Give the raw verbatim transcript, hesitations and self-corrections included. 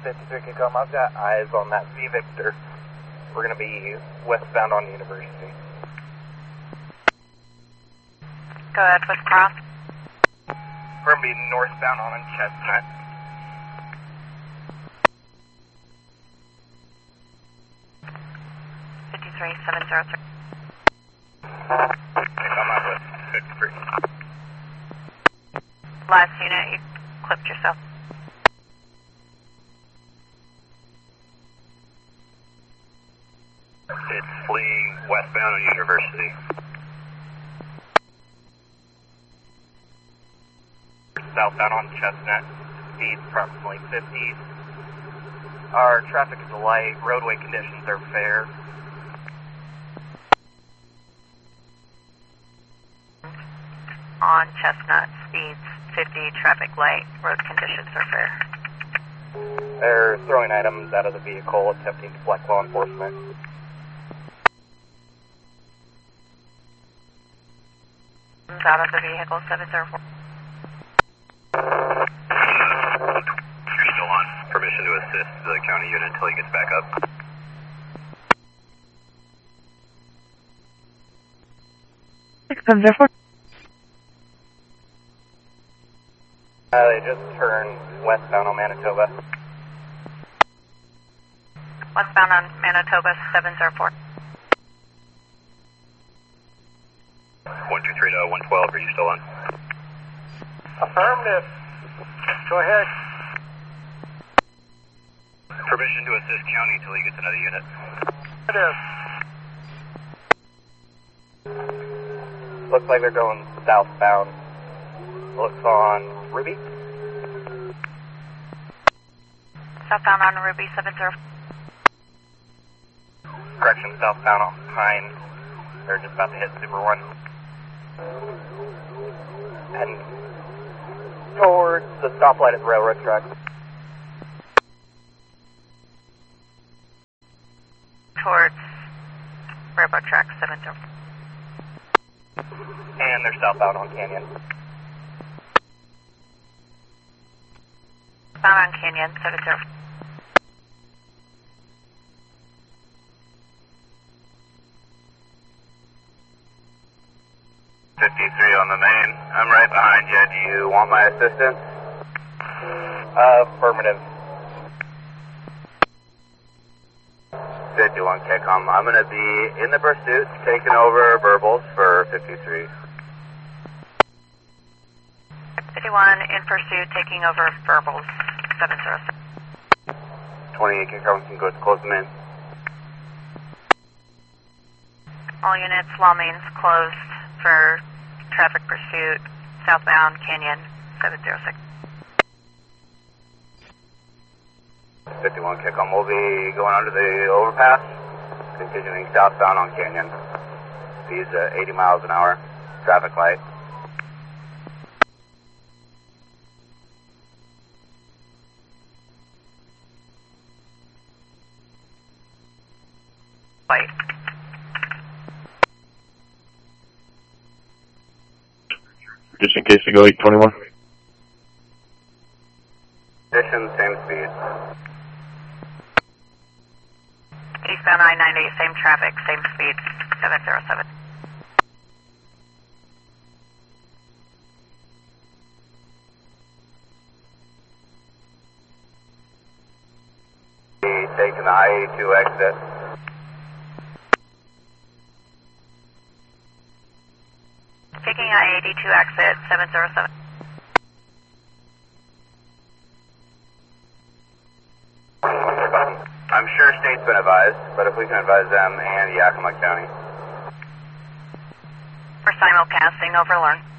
fifty-three can come. I've got eyes on that V Victor. We're going to be westbound on University. Go ahead, with cross. We're going to be northbound on Chestnut. fifty-three, seven zero three. I'm out with fifty-three. Last unit, you clipped yourself. It's fleeing westbound on University. Southbound on Chestnut, speed approximately fifty. Our traffic is light, roadway conditions are fair. On Chestnut, speeds fifty, traffic light, road conditions are fair. They're throwing items out of the vehicle, attempting to deflect law enforcement. Out of the vehicle, seven zero four. You're still on. Permission to assist the county unit until he gets back up. seven zero four. Uh, they just turned westbound on Manitoba. Westbound on Manitoba, seven zero four. one two three to one twelve, are you still on? Affirmative. Go ahead. Permission to assist county until he gets another unit. Affirmative. Looks like they're going southbound. Looks on Ruby. Southbound on Ruby, seven zero four. Correction, southbound on Pine. They're just about to hit Super One. And towards the stoplight at the railroad track. Towards railroad track, seven zero four. And they're southbound on Canyon. Bound on Canyon, seven zero four. fifty-three on the main. I'm right behind you. Do you want my assistance? Uh, affirmative. fifty-one K COM. I'm going to be in the pursuit, taking over verbals for fifty-three. fifty-one in pursuit, taking over verbals, seven zero six. twenty-eight K COM can go to close them in. All units, law mains closed for traffic pursuit, southbound Canyon, seven zero six. fifty-one K COM will be going under the overpass, continuing southbound on Canyon. Speeds uh, eighty miles an hour, traffic light. Light. Just in case they go eight twenty-one. Conditions, same speed. Eastbound I ninety, same traffic, same speed, seven zero seven. Taking the I eighty-two exit. Taking I eighty-two exit, seven zero seven. I'm sure state's been advised, but if we can advise them and Yakima County. We're simulcasting, overlearn.